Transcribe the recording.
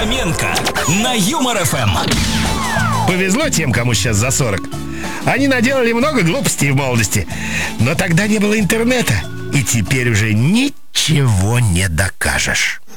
Фоменко на Юмор ФМ. Повезло тем, кому сейчас за 40. Они наделали много глупостей в молодости. Но тогда не было интернета. И теперь уже ничего не докажешь.